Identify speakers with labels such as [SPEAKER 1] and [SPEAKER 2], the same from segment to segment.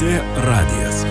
[SPEAKER 1] LRT radijas.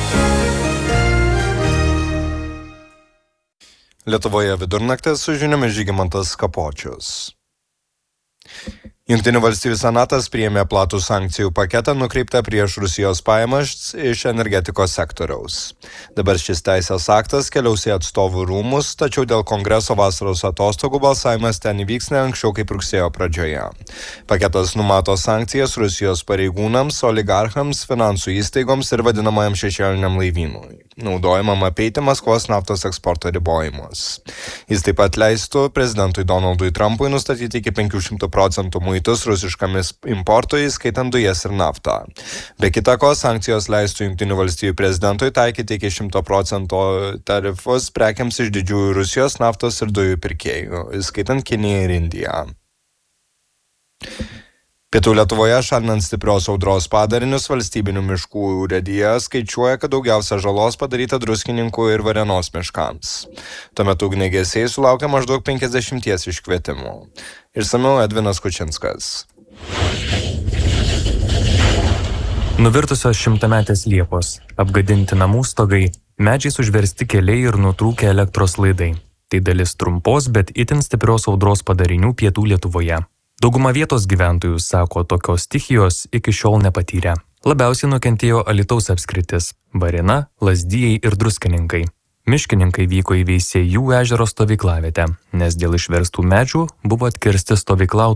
[SPEAKER 2] Lietuvoje vidurnaktis su žiniomis Žygimantas Kapočius. Jungtinių valstybių senatas priėmė platų sankcijų paketą nukreiptą prieš Rusijos pajamas iš energetikos sektoriaus. Dabar šis teisės aktas keliaus į atstovų rūmus, tačiau dėl kongreso vasaros atostogų balsavimas ten įvyks ne anksčiau kaip rugsėjo pradžioje. Paketas numato sankcijas Rusijos pareigūnams, oligarchams, finansų įstaigoms ir vadinamajam šešėliniam laivynui, naudojamam apeiti Maskvos naftos eksporto ribojimus. Jis taip pat leistų prezidentui Donaldui Trumpui nustatyti iki 500% muitus rusiškamis importui, skaitant dujas ir naftą. Be kita ko, sankcijos leistų Jungtinių valstybių prezidentui taikyti iki 100% tarifus prekiams iš didžiųjų Rusijos naftos ir dujų pirkėjų, skaitant Kiniją ir Indiją. Pietų Lietuvoje šalinant stiprios audros padarinius valstybinių miškų urėdija skaičiuoja, kad daugiausia žalos padaryta Druskininkų ir Varėnos miškams. Tuo metu ugniagesiai sulaukė maždaug 50 iškvietimų. Išsamiau Edvinas Kučinskas.
[SPEAKER 3] Nuvirtusios šimtametės liepos, apgadinti namų stogai, medžiais užversti keliai ir nutrūkę elektros laidai. Tai dalis trumpos, bet itin stiprios audros padarinių Pietų Lietuvoje. Dauguma vietos gyventojų sako, tokios stichijos iki šiol nepatyrė. Labiausiai nukentėjo Alytaus apskritis – Varėna, Lazdijai ir Druskininkai. Miškininkai vyko į Veisiejų ežero stovyklavietę, nes dėl išverstų medžių buvo atkirsti stovyklautojai.